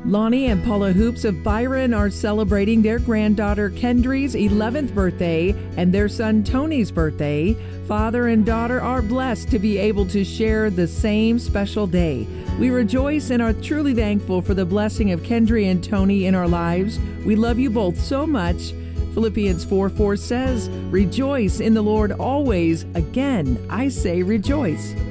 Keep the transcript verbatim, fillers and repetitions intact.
Lonnie and Paula Hoops of Byron are celebrating their granddaughter Kendry's eleventh birthday and their son Tony's birthday. Father and daughter are blessed to be able to share the same special day. We rejoice and are truly thankful for the blessing of Kendry and Tony in our lives. We love you both so much. Philippians four four says, "Rejoice in the Lord always." Again, I say rejoice.